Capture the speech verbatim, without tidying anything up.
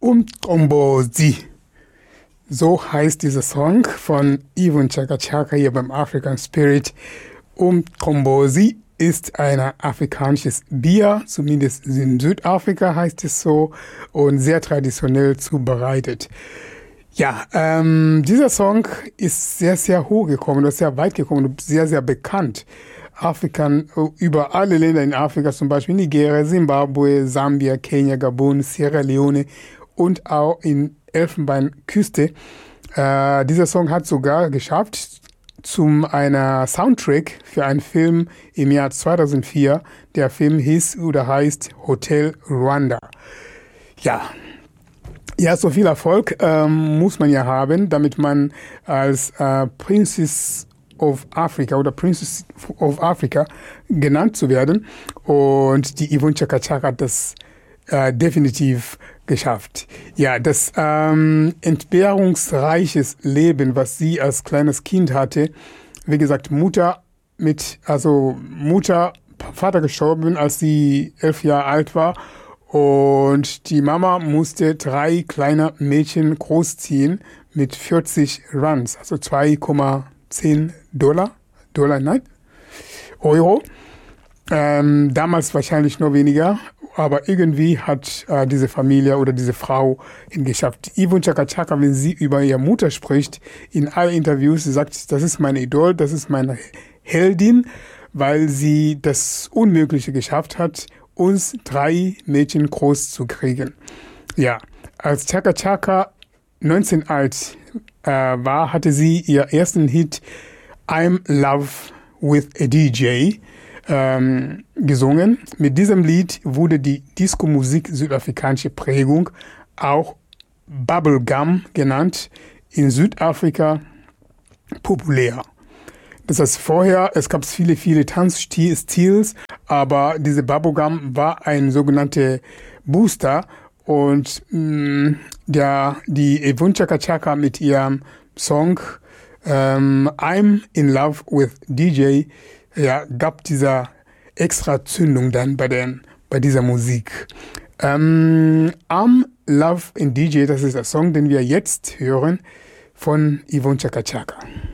Umkombozi. So heißt dieser Song von Yvonne Chaka Chaka hier beim African Spirit. Umkombozi ist ein afrikanisches Bier, zumindest in Südafrika heißt es so, und sehr traditionell zubereitet. Ja, ähm, dieser Song ist sehr, sehr hoch gekommen, ist sehr weit gekommen und sehr, sehr bekannt. Afrikan, über alle Länder in Afrika, zum Beispiel Nigeria, Zimbabwe, Sambia, Kenia, Gabun, Sierra Leone und auch in Elfenbeinküste. Äh, dieser Song hat sogar geschafft, zum einer Soundtrack für einen Film im Jahr zweitausendvier. Der Film hieß oder heißt Hotel Rwanda. Ja, ja, so viel Erfolg ähm, muss man ja haben, damit man als äh, Princess of Africa oder Princess of Africa genannt zu werden. Und die Yvonne Chaka Chaka hat das äh, definitiv geschafft. Ja, das ähm, entbehrungsreiches Leben, was sie als kleines Kind hatte, wie gesagt, Mutter mit, also Mutter, Vater gestorben, als sie elf Jahre alt war, und die Mama musste drei kleine Mädchen großziehen mit vierzig Rands, also zwei Komma zehn Dollar, Dollar, nein, Euro. Ähm, damals wahrscheinlich noch weniger, aber irgendwie hat äh, diese Familie oder diese Frau ihn geschafft. Yvonne Chaka Chaka, wenn sie über ihre Mutter spricht, in allen Interviews, sie sagt, das ist mein Idol, das ist meine Heldin, weil sie das Unmögliche geschafft hat, uns drei Mädchen groß zu kriegen. Ja, als Chaka Chaka neunzehn alt äh, war, hatte sie ihren ersten Hit I'm Love with a D J ähm, gesungen. Mit diesem Lied wurde die Disco-Musik südafrikanische Prägung, auch Bubblegum genannt, in Südafrika populär. Das heißt, vorher, es gab viele, viele Tanzstils, aber diese Bubblegum war ein sogenannter Booster, und mh, der, die Yvonne Chaka Chaka mit ihrem Song ähm, I'm in Love with D J, ja, gab dieser extra Zündung dann bei, den, bei dieser Musik. Ähm, I'm Love in D J, das ist der Song, den wir jetzt hören von Yvonne Chaka Chaka.